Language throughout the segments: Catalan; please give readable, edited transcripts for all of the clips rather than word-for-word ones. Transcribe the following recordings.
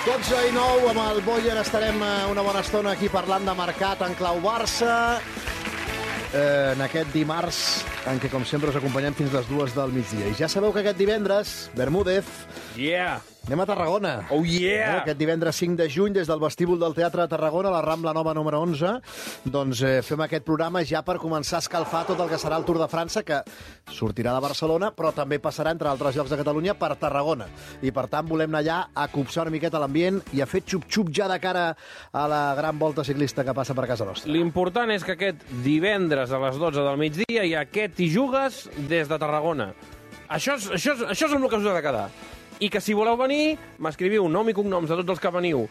12:09, amb el Boyer estarem una bona estona aquí parlant de mercat en clau Barça. En aquest dimarts, en què, com sempre, us acompanyem fins les 2 del migdia. I ja sabeu que aquest divendres, Bermúdez, anem a Tarragona. Oh, yeah! Aquest divendres 5 de juny, des del vestíbul del Teatre de Tarragona, a la Rambla Nova número 11, doncs fem aquest programa ja per començar a escalfar tot el que serà el Tour de França, que sortirà de Barcelona, però també passarà, entre altres llocs de Catalunya, per Tarragona. I, per tant, volem anar allà a copsar una miqueta l'ambient i a fer xup-xup ja de cara a la gran volta ciclista que passa per casa nostra. L'important és que aquest divendres a les 12 del migdia hi ha aquest i jugues des de Tarragona. Això és amb el que us ha de quedar. I que si voleu venir, m'escriviu nom i cognoms de tots els que veniu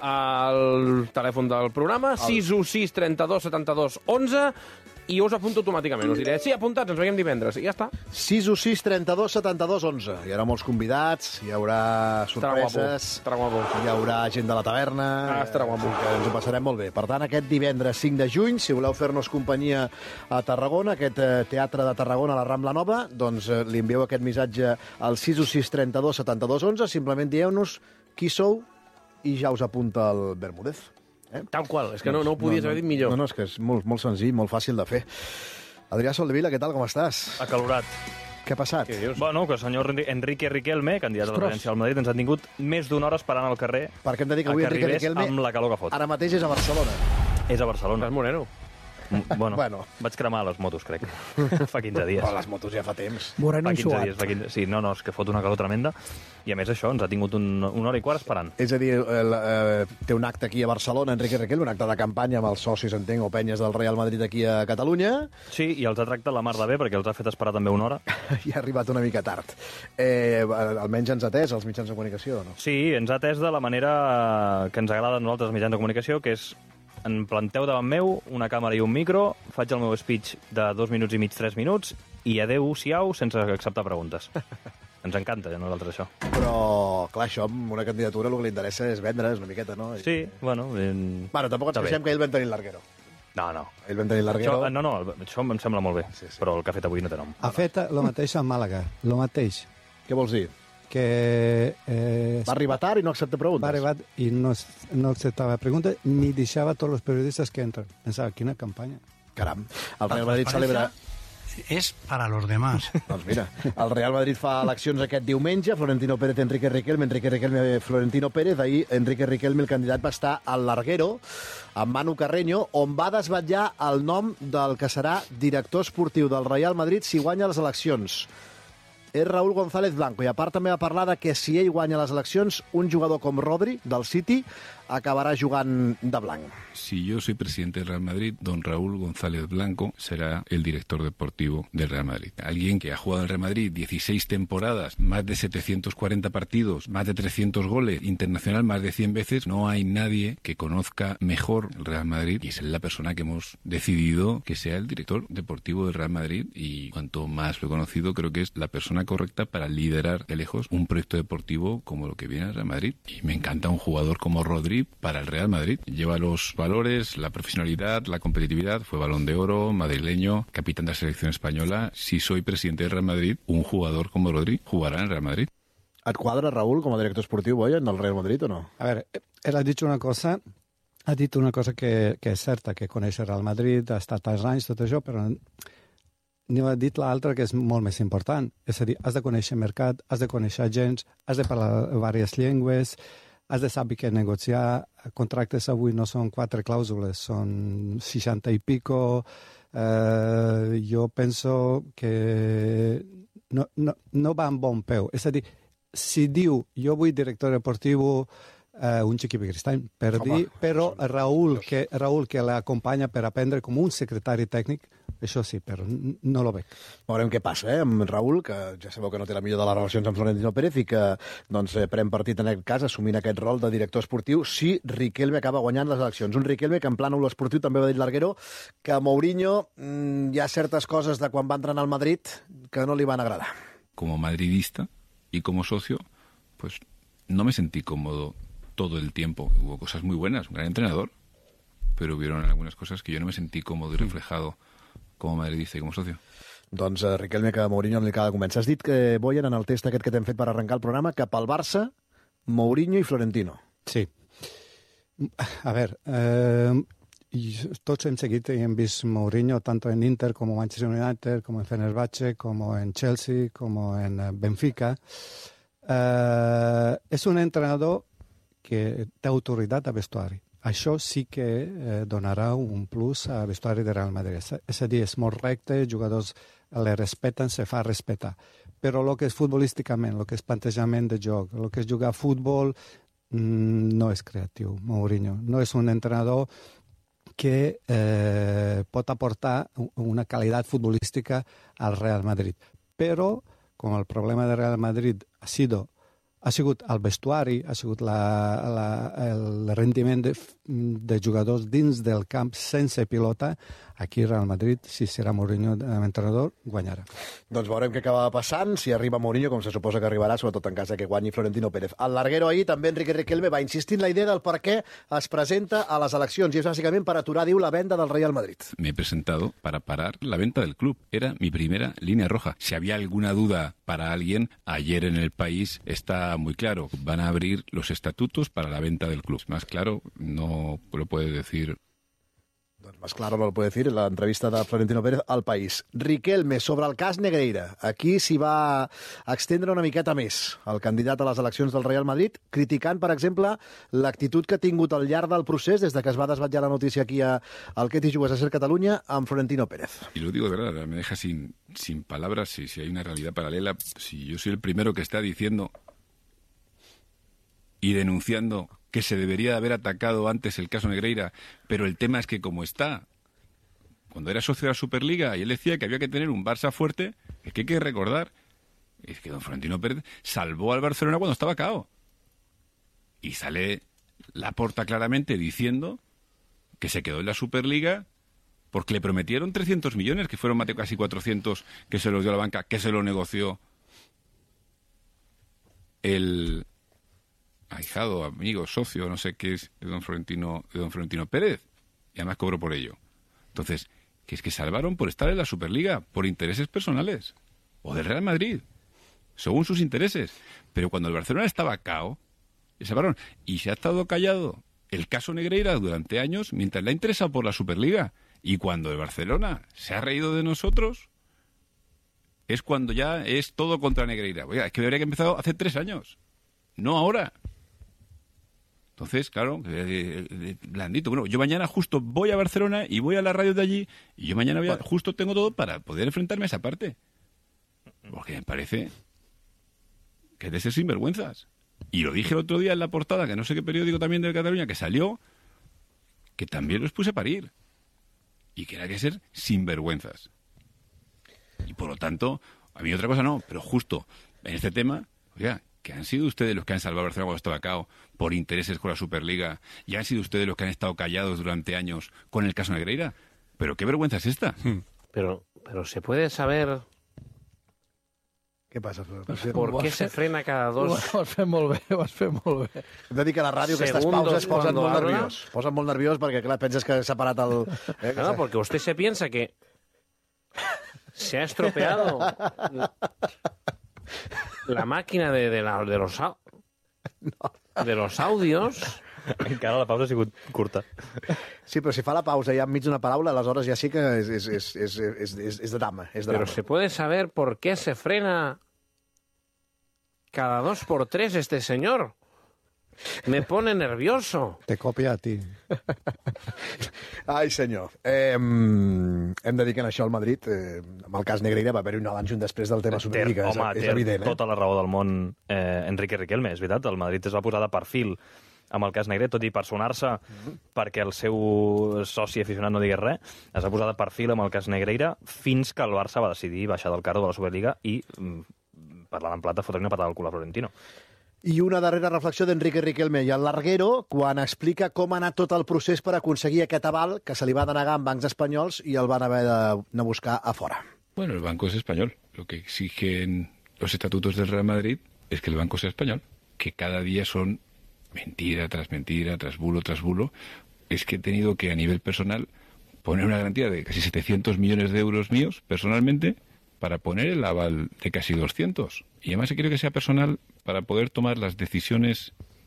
al telèfon del programa, 616 32 72 11, i us apunto automàticament. Us diré, sí, apuntats, ens veiem divendres, i ja està. 616 32 72 11. Hi haurà molts convidats, hi haurà sorpreses, Estarà guapo. hi haurà gent de la taverna, Estarà guapo. que ens ho passarem molt bé. Per tant, aquest divendres 5 de juny, si voleu fer-nos companyia a Tarragona, aquest teatre de Tarragona a la Rambla Nova, doncs li envieu aquest missatge al 616 32 72 11, simplement dieu-nos qui sou i ja us apunta el Bermúdez. Tal qual, és que no ho podies haver dit millor. No, és que és molt, molt senzill, molt fàcil de fer. Adrià Soldevila, què tal, com estàs? Acalorat. Què ha passat? Què dius? Bueno, que el senyor Enrique Riquelme, candidat a la presidència del Madrid, ens ha tingut més d'una hora esperant al carrer Perquè hem de dir que avui que Enrique arribés Riquelme amb la calor que fot. ara mateix és a Barcelona. És a Barcelona. Estàs moreno. Bueno, Bueno. vaig cremar les motos, crec. Fa 15 dies. Però les motos ja fa temps. Moreno Fa i 15 suat. dies. Sí, no, és que fot una calor tremenda. I a més això, ens ha tingut una hora i quart esperant. És a dir, té un acte aquí a Barcelona, Enrique Riquelme, un acte de campanya amb els socis, entenc, o penyes del Real Madrid aquí a Catalunya, Sí, i els ha tractat la mar de bé, perquè els ha fet esperar també una hora. i ha arribat una mica tard. Almenys ens ha atès els mitjans de comunicació, no? Sí, ens ha atès de la manera que ens agrada a nosaltres, els mitjans de comunicació, que és em planteu davant meu una càmera i un micro, faig el meu speech de 2 minuts i mig, 3 minuts, i adeu-siau sense acceptar preguntes. Ens encanta a nosaltres això. Però, clar, això amb una candidatura el que li interessa és vendre, és una miqueta, no? Sí, bueno... Bueno, tampoc ens Està bé. queixem que ell vam tenir l'Arguero. No. Ell vam tenir l'Arguero. Això em sembla molt bé, Sí, sí. però el que ha fet avui no té nom. Ha fet el mateix a Màlaga, el mateix, Què vols dir? que Va arribar tard i no accepta preguntes. va arribar i no acceptava preguntes ni deixava tots els periodistes que entren. Pensava, quina campanya. Caram, el Real Madrid celebra... Es para los demás. Doncs mira, el Real Madrid fa eleccions aquest diumenge, Florentino Pérez, Enrique Riquelme, Florentino Pérez. Ahir Enrique Riquelme, el candidat, va estar al Larguero, amb Manu Carreño, on va desvetllar el nom del que serà director esportiu del Real Madrid si guanya les eleccions. És Raúl González Blanco, i a part també va parlar de que si ell guanya les eleccions, un jugador com Rodri, del City, acabará jugant de blanc. Si yo soy presidente del Real Madrid, don Raúl González Blanco será el director deportivo del Real Madrid. Alguien que ha jugado en el Real Madrid 16 temporadas, más de 740 partidos, más de 300 goles, internacional más de 100 veces. No hay nadie que conozca mejor el Real Madrid y es la persona que hemos decidido que sea el director deportivo del Real Madrid, y cuanto más lo he conocido, creo que es la persona correcta para liderar de lejos un proyecto deportivo como lo que viene el Real Madrid. Y me encanta un jugador como Rodri para el Real Madrid. Lleva los valores, la profesionalidad, la competitividad, fue Balón de Oro, madrileño, capitán de la selección española. Si soy presidente del Real Madrid, un jugador como Rodri jugará en el Real Madrid. Et quadra, Raúl, com a director esportiu, oi, en el Real Madrid o no? A ver, él ha dit una cosa que és certa, que coneix el Real Madrid, ha estat tants anys, tot això, però n'hi ha dit l'altra que és molt més important. És a dir, has de conèixer mercat, has de conèixer agents, has de parlar diverses llengües, has de saber què negociar. Contractes avui no són 4 clàusules, són 60 i pico. Jo penso que no va amb bon peu. És a dir, si diu jo vull director deportiu, un xiquip cristany, per dir, però Raúl, que l'acompanya per aprendre com un secretari tècnic, això sí, però no lo veig. Veurem què passa, amb Raúl, que ja sabeu que no té la millor de les relacions amb Florentino Pérez i que doncs, pren partit en aquest cas, assumint aquest rol de director esportiu, si Riquelme acaba guanyant les eleccions. Un Riquelme que en plànol esportiu també va dir l'Arguero que a Mourinho hi ha certes coses de quan va entrenar al Madrid que no li van agradar. Como madridista y como socio, pues no me sentí cómodo todo el tiempo. Hubo cosas muy buenas, un gran entrenador, pero hubieron algunas cosas que yo no me sentí cómodo y reflejado como madridista y como socio. Doncs Riquelme, que a Mourinho li acaba de començar. Has dit que, Boyan, en el test aquest que t'hem fet per arrencar el programa, que pel Barça, Mourinho i Florentino. Sí. A veure, tots hem seguit i hem vist Mourinho tant en Inter com en Manchester United, com en Fenerbahce, com en Chelsea, com en Benfica. És un entrenador que té autoritat a vestuari. Això sí que donarà un plus a vestuari de Real Madrid. És a dir, és molt recte, els jugadors le respeten, se fa respetar. Però el que és futbolísticament, el que és plantejament de joc, el que és jugar a futbol, no és creatiu, Mourinho. No és un entrenador que pot aportar una qualitat futbolística al Real Madrid. Però, com el problema del Real Madrid ha sigut el vestuari, ha sigut el rendiment de jugadors dins del camp sense pilota, aquí Real Madrid, si serà Mourinho entrenador, guanyarà. Doncs veurem què acaba passant, si arriba Mourinho, com se suposa que arribarà, sobretot en cas que guanyi Florentino Pérez. El larguero ahir, també Enrique Riquelme, va insistir en la idea del per què es presenta a les eleccions, i és bàsicament per aturar, diu, la venda del Real Madrid. Me he presentado para parar la venta del club. Era mi primera línea roja. Si había alguna duda para alguien, ayer en El País está muy claro. Van a abrir los estatutos para la venta del club. Más claro, no lo puede decir. Doncs més clar no lo puede decir en l'entrevista de Florentino Pérez al País. Riquelme, sobre el cas Negreira. Aquí s'hi va extendre una miqueta més el candidat a les eleccions del Real Madrid, criticant, per exemple, l'actitud que ha tingut al llarg del procés, des de que es va desvetllar la notícia aquí al Que t'hi jugues a ser Catalunya, amb Florentino Pérez. Y lo digo de verdad, me deja sin palabras si hay una realidad paralela. Si yo soy el primero que está diciendo y denunciando que se debería haber atacado antes el caso Negreira, pero el tema es que como está, cuando era socio de la Superliga, y él decía que había que tener un Barça fuerte, es que hay que recordar, es que don Florentino Pérez salvó al Barcelona cuando estaba cao. Y sale Laporta claramente diciendo que se quedó en la Superliga porque le prometieron 300 millones, que fueron casi 400, que se los dio la banca, que se lo negoció el ahijado, amigo, socio, no sé qué es, de don Florentino Pérez, y además cobró por ello. Entonces, que es que salvaron por estar en la Superliga, por intereses personales, o del Real Madrid, según sus intereses. Pero cuando el Barcelona estaba cao, le salvaron. Y se ha estado callado el caso Negreira durante años, mientras le ha interesado por la Superliga. Y cuando el Barcelona se ha reído de nosotros, es cuando ya es todo contra Negreira. Oiga, es que debería que haber empezado hace 3 años, no ahora. Entonces, claro, blandito. Bueno, yo mañana justo voy a Barcelona y voy a la radio de allí, y yo mañana justo tengo todo para poder enfrentarme a esa parte. Porque me parece que es de ser sinvergüenzas. Y lo dije el otro día en la portada, que no sé qué periódico también de Cataluña, que salió, que también los puse a parir. Y que era que ser sinvergüenzas. Y por lo tanto, a mí otra cosa no, pero justo en este tema, oiga, que han sido ustedes los que han salvado a Barcelona cuando estaba cao por intereses con la Superliga, y han sido ustedes los que han estado callados durante años con el caso Negreira. Pero qué vergüenza es esta. Pero se puede saber Què passa, Flor? por qué se frena cada Ho dos has fet molt bé, ho has fet molt bé. Hem de dir que a la ràdio aquestes Segundos pauses posen cuando molt habla. nerviós. Posen molt nerviós perquè, clar, penses que s'ha parat el... No, porque usted se piensa que se ha estropeado la máquina de los audios. Encara la pausa ha sigut curta. Sí, però si fa la pausa ja enmig d'una paraula, aleshores ja sí que és de dama. És de Pero dama. se puede saber por qué se frena cada 2 por 3 este señor. Me pone nervioso. Te copia a ti. Ai, senyor. Hem de dir que en això al Madrid, amb el cas Negreira, va haver-hi un abans i un després del tema Superliga. Home, És té evident, tota la raó del món Enrique Riquelme, és veritat. El Madrid es va posar de perfil amb el cas Negreira, tot i personar-se perquè el seu soci aficionat no digués res, es va posar de perfil amb el cas Negreira fins que el Barça va decidir baixar del carro de la Superliga i, parlant en plata, fotre una patada al cul a Florentino. I una darrera reflexió d'Enrique Riquelme i el Larguero, quan explica com ha anat tot el procés per aconseguir aquest aval que se li va denegar en bancs espanyols i el van haver d'anar a buscar a fora. Bueno, el banco es español. Lo que exigen los estatutos del Real Madrid es que el banco sea español, que cada día son mentira, tras bulo, es que he tenido que, a nivel personal, poner una garantía de casi 700 millones de euros míos, personalmente, para poner el aval de casi 200. Y además he querido que sea personal para poder tomar las decisiones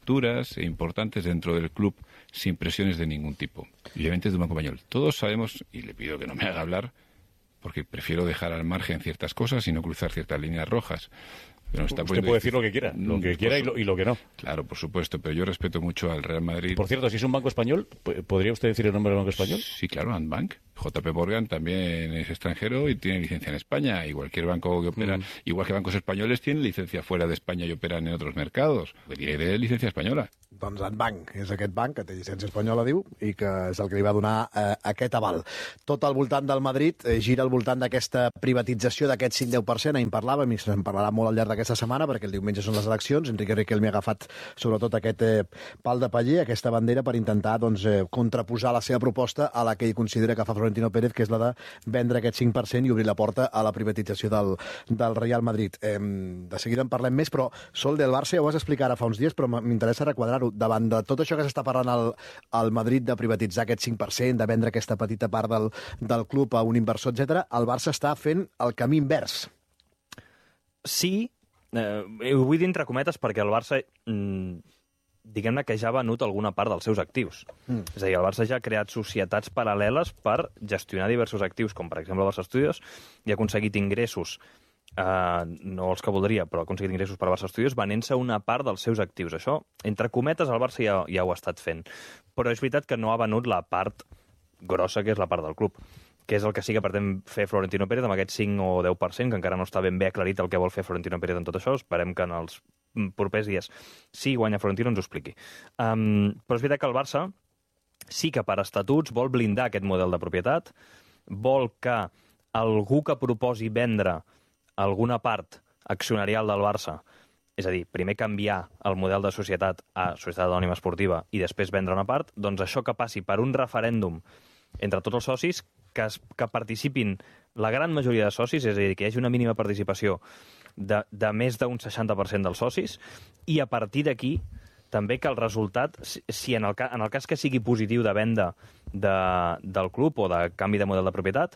estructuras importantes dentro del club sin presiones de ningún tipo. Y obviamente es de un Banco Español. Todos sabemos, y le pido que no me haga hablar, porque prefiero dejar al margen ciertas cosas y no cruzar ciertas líneas rojas. Pero usted puede decir lo que quiera, y lo que no. Claro, por supuesto, pero yo respeto mucho al Real Madrid. Por cierto, si es un banco español, ¿podría usted decir el nombre del banco español? Sí, claro, Andbank. JP Morgan también es extranjero y tiene licencia en España. Y cualquier banco que opera, igual que bancos españoles, tienen licencia fuera de España y operan en otros mercados. Diria de licencia española. Doncs Andbank és aquest banc que té llicència espanyola, diu, i que és el que li va donar aquest aval. Tot al voltant del Madrid gira al voltant d'aquesta privatització d'aquest 5-10%. Ahir en parlàvem i se'n parlarà molt al llarg d'aquesta setmana, perquè el diumenge són les eleccions. Enrique Riquelme ha agafat sobretot aquest pal de paller, aquesta bandera, per intentar contraposar la seva proposta a la que ell considera que fa Florentino Pérez, que és la de vendre aquest 5% i obrir la porta a la privatització del Real Madrid. De seguida en parlem més, però Sol del Barça ja ho vas explicar ara fa uns dies, però m'interessa requadrar-ho. Davant de tot això que s'està parlant al Madrid, de privatitzar aquest 5%, de vendre aquesta petita part del club a un inversor, etc., el Barça està fent el camí invers. Sí, ho vull dir entre cometes perquè el Barça, diguem-ne que ja ha venut alguna part dels seus actius. És a dir, el Barça ja ha creat societats paral·leles per gestionar diversos actius, com per exemple el Barça Studios, i ha aconseguit ingressos, no els que voldria, però ha aconseguit ingressos per Barça Studios venent-se una part dels seus actius. Això, entre cometes, el Barça ja ho ha estat fent. Però és veritat que no ha venut la part grossa, que és la part del club, que és el que sí que pretén fer Florentino Pérez amb aquest 5 o 10%, que encara no està ben bé aclarit el que vol fer Florentino Pérez en tot això. Esperem que en els propers dies, si guanya Florentino, ens ho expliqui. Però és veritat que el Barça sí que per estatuts vol blindar aquest model de propietat, vol que algú que proposi vendre alguna part accionarial del Barça, és a dir, primer canviar el model de societat a societat anònima esportiva i després vendre una part, doncs això que passi per un referèndum entre tots els socis, que participin la gran majoria de socis, és a dir, que hi hagi una mínima participació de més d'un 60% dels socis, i a partir d'aquí també que el resultat, si en el cas que sigui positiu de venda del club o de canvi de model de propietat,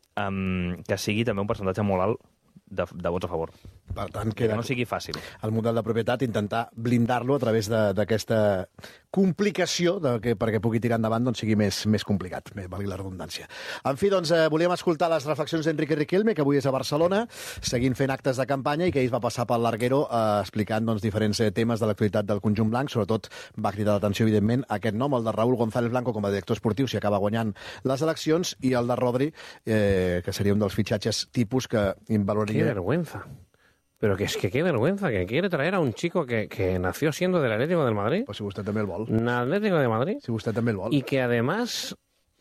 que sigui també un percentatge molt alt de vots a favor. Per tant, que no sigui fàcil. El model de propietat, intentar blindar-lo a través d'aquesta complicació perquè pugui tirar endavant, doncs sigui més complicat, valgui la redundància. En fi, doncs, volíem escoltar les reflexions d'Enrique Riquelme, que avui és a Barcelona, seguint fent actes de campanya, i que ahir va passar pel Larguero explicant diferents temes de l'actualitat del conjunt blanc. Sobretot va cridar l'atenció, evidentment, aquest nom, el de Raúl González Blanco com a director esportiu, si acaba guanyant les eleccions, i el de Rodri, que seria un dels fitxatges tipus que valoraria... Qué vergüenza. Pero que es que qué vergüenza, que quiere traer a un chico que nació siendo del Atlético del Madrid. Pues si usted también el vol. Atlético de Madrid. Si usted también el vol. Y que además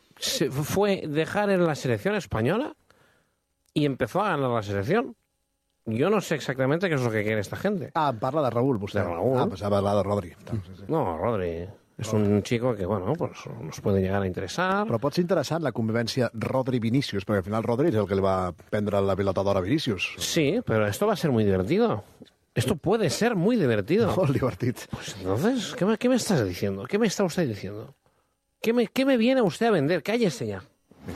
fue dejar en la selección española y empezó a ganar la selección. Yo no sé exactamente qué es lo que quiere esta gente. Parla de Raúl, vostè. De Raúl. Pues ha parlat de Rodri. No, Rodri es un chico que, bueno, pues nos puede llegar a interesar. Però pot ser interessant la convivència Rodri-Vinícius, perquè al final Rodri és el que li va prendre la pilota d'or a Vinícius. Sí, pero esto va a ser muy divertido. Esto puede ser muy divertido. Molt divertit. Pues entonces, ¿qué me estás diciendo? ¿Qué me está usted diciendo? ¿Qué me viene usted a vender? Cállese ya.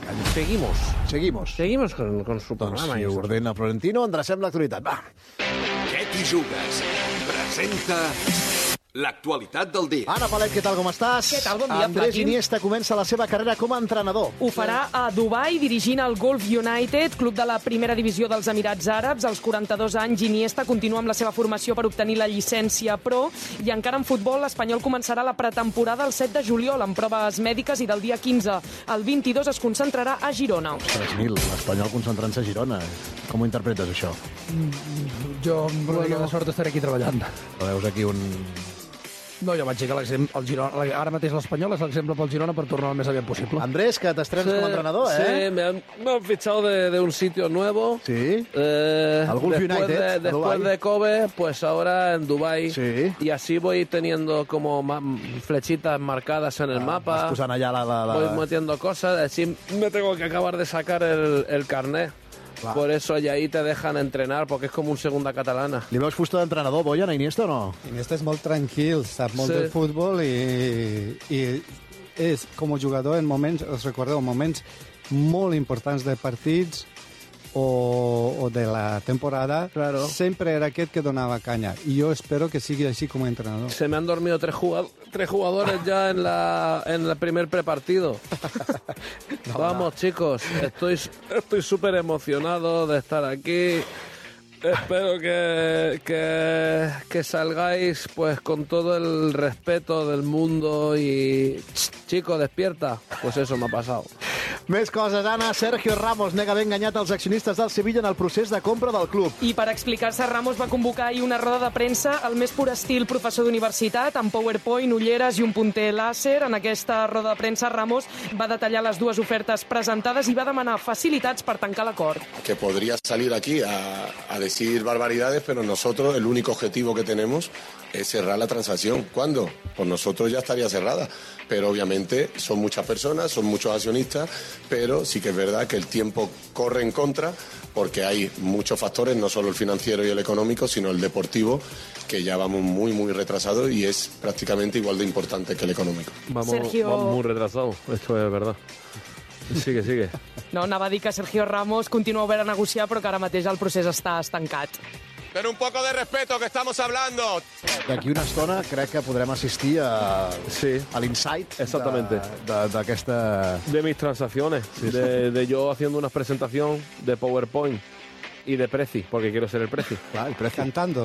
Seguimos con su programa. Doncs si ordena Florentino, endrecem l'actualitat. Va. Què t'hi jugues? Presenta l'actualitat del dia. Anna Palet, què tal, com estàs? Què tal, bon dia, Andrés Iniesta comença la seva carrera com a entrenador. Ho farà a Dubai, dirigint el Gulf United, club de la primera divisió dels Emirats Àrabs. Als 42 anys, Iniesta continua amb la seva formació per obtenir la llicència pro, i encara en futbol, l'Espanyol començarà la pretemporada el 7 de juliol amb proves mèdiques, i del dia 15 al 22 es concentrarà a Girona. Ostres, l'Espanyol concentrant-se a Girona. Com ho interpretes, això? Jo, amb una mica de sort, estaré aquí treballant. Veus aquí un... No, jo vaig dir que el Girona, ara mateix l'Espanyol és l'exemple pel Girona per tornar el més aviat possible. Andrés, que t'estrenes como entrenador, ¿eh? Sí, me han fichado de un sitio nuevo. Sí. El Gulf United. Después de Kobe, pues ahora en Dubái. Sí. Y así voy teniendo como flechitas marcadas en el mapa. Vas posant allà Voy metiendo cosas. Así me tengo que acabar de sacar el carnet. Clar. Por eso y ahí te dejan entrenar, porque es como un segunda catalana. Li veus fusta d'entrenador, Boyan, a Iniesta o no? Iniesta és molt tranquil, sap molt del futbol i és, com a jugador, en moments, us recordeu, moments molt importants de partits, o de la temporada, siempre era aquel que donaba caña. Y yo espero que siga así como entrenador. Se me han dormido tres jugadores ya en el primer prepartido. Vamos, chicos, estoy súper emocionado de estar aquí. Espero que salgáis pues con todo el respeto del mundo y... Chico, despierta. Pues eso m'ha passat. Més coses, Anna. Sergio Ramos nega haver enganyat els accionistes del Sevilla en el procés de compra del club. I per explicar-se, Ramos va convocar ahir una roda de premsa al més pur estil professor d'universitat, amb PowerPoint, ulleres i un punter làser. En aquesta roda de premsa, Ramos va detallar les dues ofertes presentades i va demanar facilitats per tancar l'acord. Que podría salir aquí a decir barbaridades, pero nosotros el único objetivo que tenemos es cerrar la transacción. ¿Cuándo? Pues nosotros ya estaría cerrada, pero obviamente son muchas personas, son muchos accionistas, pero sí que es verdad que el tiempo corre en contra porque hay muchos factores, no solo el financiero y el económico, sino el deportivo, que ya vamos muy, muy retrasados y es prácticamente igual de importante que el económico. Vamos muy retrasados, esto es verdad. Sigue. No, anava a dir que Sergio Ramos continua obert a negociar, però que ara mateix el procés està estancat. Pero un poco de respeto, que estamos hablando. D'aquí una estona crec que podrem assistir a l'insight d'aquesta... De mis transacciones, de yo haciendo una presentación de PowerPoint y de Prezi, porque quiero ser el Prezi. Claro, el Prezi. Cantando.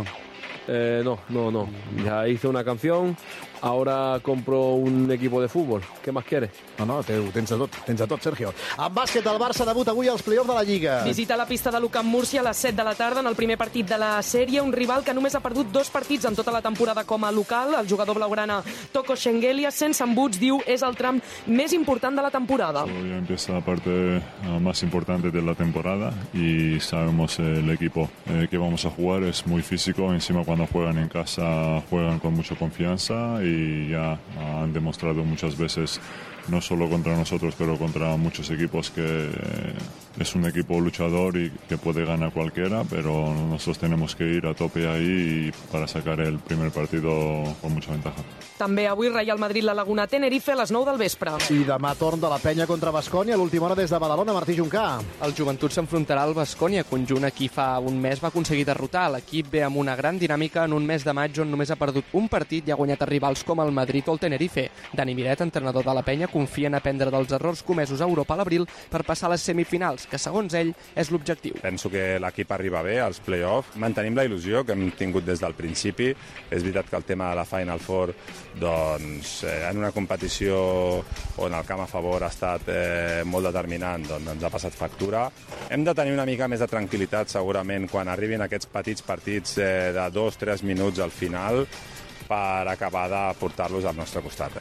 No. Ya hice una canción, ahora compro un equipo de fútbol. ¿Qué más quieres? No, tens de tot, Sergio. En bàsquet, el Barça debuta avui als play-offs de la Lliga. Visita la pista de l'UCAM Múrcia a les 7 de la tarda en el primer partit de la sèrie, un rival que només ha perdut 2 partits en tota la temporada com a local. El jugador blaugrana Toko Shengelia, sense embuts, diu és el tram més important de la temporada. Hoy empieza la parte más importante de la temporada y sabemos el equipo que vamos a jugar es muy físico. Encima cuando juegan en casa juegan con mucha confianza y ya han demostrado muchas veces, no solo contra nosotros, pero contra muchos equipos, que es un equipo luchador y que puede ganar cualquiera, pero nosotros tenemos que ir a tope ahí para sacar el primer partido con mucha ventaja. També avui Real Madrid, la Laguna, Tenerife a les 9 del vespre. I demà torn de la penya contra Baskonia, a l'última hora des de Badalona, Martí Juncà. El Joventut s'enfrontarà al Baskonia, conjunt a qui fa un mes va aconseguir derrotar. L'equip ve amb una gran dinàmica en un mes de maig on només ha perdut un partit i ha guanyat a rivals com el Madrid o el Tenerife. Dani Miret, entrenador de la penya, confia en aprendre dels errors comesos a Europa a l'abril per passar a les semifinals, que segons ell és l'objectiu. Penso que l'equip arriba bé als play-offs. Mantenim la il·lusió que hem tingut des del principi. És veritat que el tema de la Final Four, doncs, en una competició on el camp a favor ha estat molt determinant, doncs ens ha passat factura. Hem de tenir una mica més de tranquil·litat segurament quan arribin aquests petits partits de 2-3 minuts al final per acabar de portar-los al nostre costat.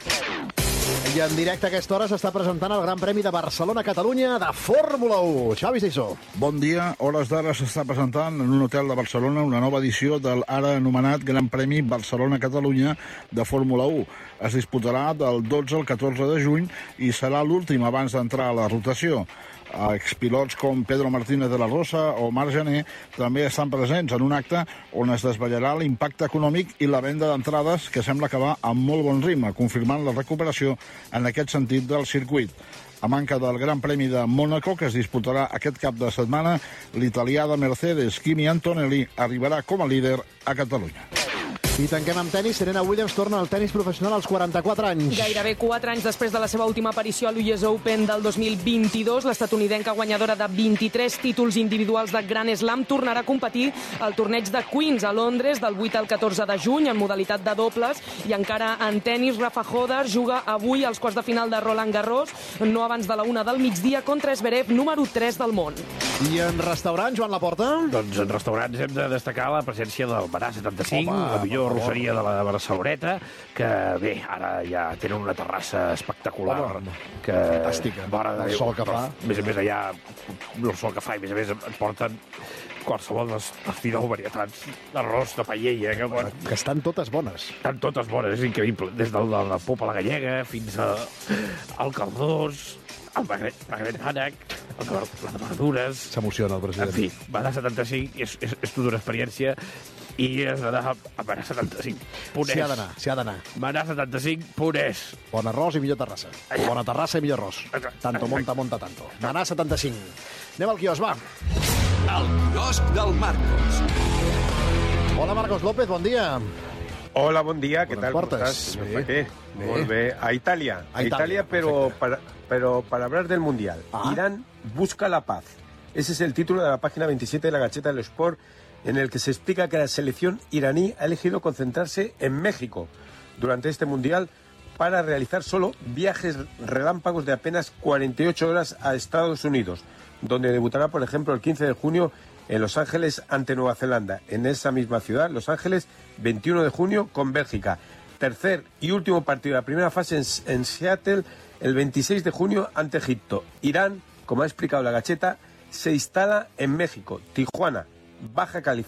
I en directe a aquesta hora s'està presentant el Gran Premi de Barcelona-Catalunya de Fórmula 1. Xavi Seixó. Bon dia. Hores d'ara s'està presentant en un hotel de Barcelona una nova edició del ara anomenat Gran Premi Barcelona-Catalunya de Fórmula 1. Es disputarà del 12 al 14 de juny i serà l'últim abans d'entrar a la rotació. Expilots com Pedro Martínez de la Rosa o Marc Jané també estan presents en un acte on es desvetllarà l'impacte econòmic i la venda d'entrades, que sembla que va amb molt bon ritme, confirmant la recuperació en aquest sentit del circuit. A manca del Gran Premi de Mònaco, que es disputarà aquest cap de setmana, l'italià de Mercedes, Kimi Antonelli, arribarà com a líder a Catalunya. I tanquem amb tenis. Serena Williams torna al tenis professional als 44 anys. Gairebé 4 anys després de la seva última aparició a l'US Open del 2022, l'estatunidenca guanyadora de 23 títols individuals de Grand Slam tornarà a competir al torneig de Queens a Londres del 8 al 14 de juny en modalitat de dobles. I encara en tenis, Rafa Hodar juga avui als quarts de final de Roland Garros, no abans de la 1 del migdia, contra Zverev, número 3 del món. I en restaurants, Joan Laporta? Doncs en restaurants hem de destacar la presència del Barà 75, la millor arrosseria de la Barceloneta, que bé, ara ja tenen una terrassa espectacular. Que, fantàstica. El sol que fa. A més a més, allà, el sol que fa, i a més a més et porten qualsevol de 19 varietats d'arròs, de paella. Que estan totes bones. Estan totes bones, és increïble. Des de la popa a la gallega fins al caldós, el magret ànec, les verdures... S'emociona el president. En fi, Barà 75 és tota una experiència i has d'anar a Barà 75. S'hi ha d'anar. Barà 75.es. Bon arròs i millor terrassa. Bona terrassa i millor arròs. Tanto monta, tanto. Barà 75. Anem al quios, va. El quiosc del Marcos. Hola, Marcos López, bon dia. Hola, buen día, ¿qué Com tal? ¿Cómo portes? estás? Bé. ¿Qué? Molt bé. A Italia, pero para hablar del Mundial. Irán busca la paz. Ese es el título de la página 27 de la Gaceta del Sport, en el que se explica que la selección iraní ha elegido concentrarse en México durante este Mundial para realizar solo viajes relámpagos de apenas 48 horas a Estados Unidos, donde debutará, por ejemplo, el 15 de junio en Los Ángeles ante Nueva Zelanda. En esa misma ciudad, Los Ángeles, 21 de junio con Bélgica. Tercer y último partido de la primera fase en Seattle, el 26 de junio ante Egipto. Irán, como ha explicado la Gaceta, se instala en México, Tijuana, Baja California.